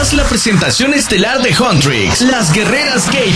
más la presentación estelar de Huntrix, las guerreras K